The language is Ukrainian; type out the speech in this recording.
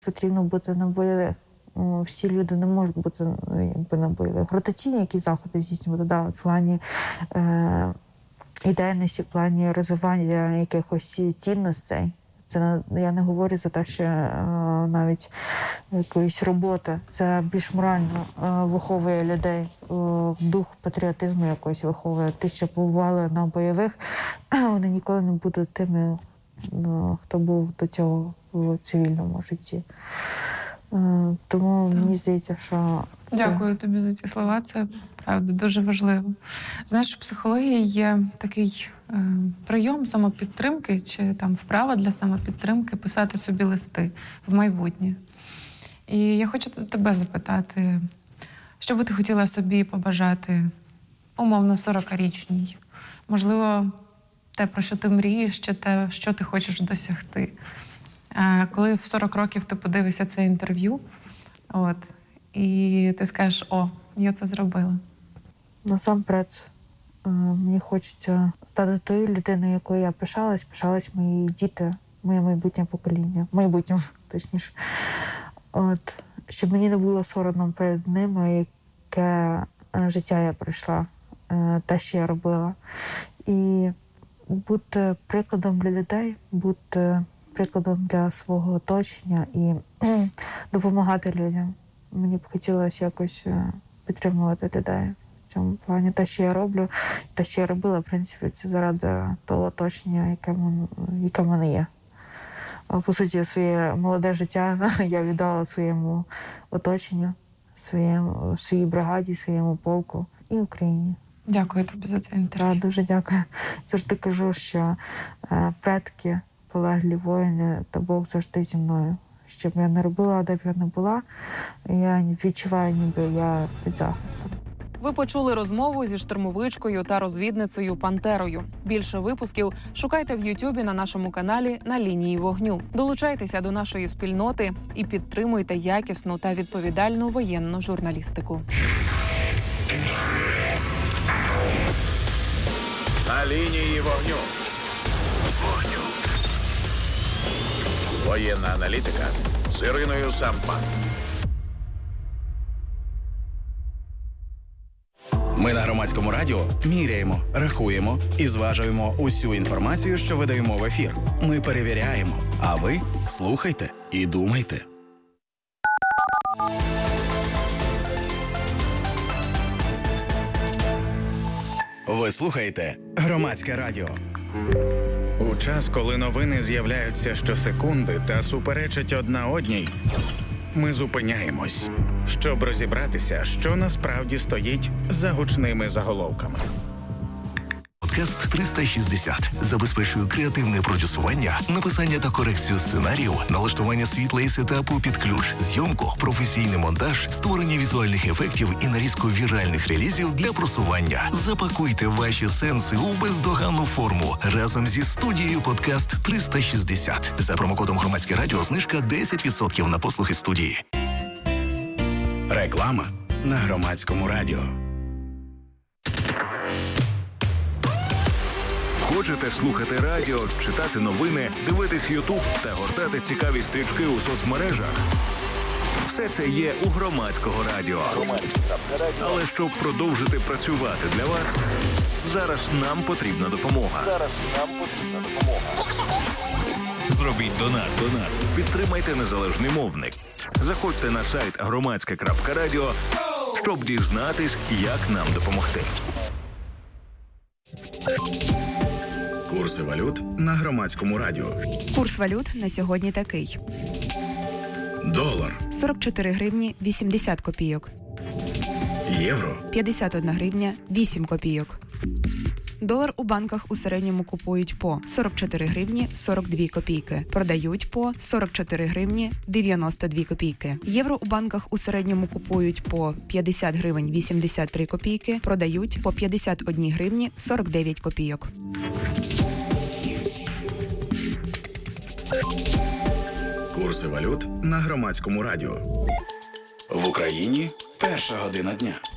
Потрібно бути на бойових. Всі люди не можуть бути на бойових. Ротаційні якісь заходи здійснювати, в плані ідейності, в плані розвивання якихось цінностей. Це я не говорю за те, що навіть якоїсь роботи. Це більш морально виховує людей, дух патріотизму якось виховує. Ті, що побували на бойових, вони ніколи не будуть тими, хто був до цього в цивільному житті. Тому мені здається, що... Дякую тобі за ці слова, це правда дуже важливо. Знаєш, в психології є такий прийом самопідтримки чи там вправа для самопідтримки писати собі листи в майбутнє. І я хочу тебе запитати, що би ти хотіла собі побажати, умовно, 40-річній? Можливо, те, про що ти мрієш, чи те, що ти хочеш досягти. Коли в 40 років ти подивишся це інтерв'ю, і ти скажеш, я це зробила. Насамперед, мені хочеться стати тою людиною, якою я пишалась мої діти, моє майбутнє покоління. Майбутнім, точніше. Щоб мені не було соромно перед ними, яке життя я пройшла, те, що я робила. І бути прикладом для людей, бути прикладом для свого оточення і допомагати людям. Мені б хотілося якось підтримувати людей в цьому плані. Те, що я роблю, те, що я робила, в принципі, це заради того оточення, яке в мене є. По суті, своє молоде життя я віддала своєму оточенню, своїй бригаді, своєму полку і Україні. Дякую тобі за це інтерв'ю. Дуже дякую. Завжди кажу, що предки, полеглі воїни та Бог завжди зі мною. Що б я не робила, де б я не була, я відчуваю, ніби я під захистом. Ви почули розмову зі штурмовичкою та розвідницею Пантерою. Більше випусків шукайте в Ютубі на нашому каналі «На лінії вогню». Долучайтеся до нашої спільноти і підтримуйте якісну та відповідальну воєнну журналістику. На лінії вогню. Воєнна аналітика з Іриною Сампан. Ми на Громадському радіо міряємо, рахуємо і зважуємо усю інформацію, що видаємо в ефір. Ми перевіряємо, а ви слухайте і думайте. Ви слухаєте Громадське радіо. У час, коли новини з'являються щосекунди та суперечать одна одній, ми зупиняємось, щоб розібратися, що насправді стоїть за гучними заголовками. Подкаст 360 забезпечує креативне продюсування, написання та корекцію сценаріїв, налаштування світла і сетапу під ключ, зйомку, професійний монтаж, створення візуальних ефектів і нарізку віральних релізів для просування. Запакуйте ваші сенси у бездоганну форму разом зі студією Подкаст 360. За промокодом Громадське радіо знижка 10% на послуги студії. Реклама на Громадському радіо. Хочете слухати радіо, читати новини, дивитись Ютуб та гортати цікаві стрічки у соцмережах? Все це є у Громадського радіо. Але щоб продовжити працювати для вас, зараз нам потрібна допомога. Зробіть донат. Підтримайте незалежний мовник. Заходьте на сайт громадське.радіо, щоб дізнатись, як нам допомогти. Курси валют на Громадському радіо. Курс валют на сьогодні такий. Долар. 44 гривні 80 копійок. Євро. 51 гривня 8 копійок. Долар у банках у середньому купують по 44 гривні 42 копійки. Продають по 44 гривні 92 копійки. Євро у банках у середньому купують по 50 гривень 83 копійки. Продають по 51 гривні 49 копійок. Курси валют на Громадському радіо. В Україні 1 година дня.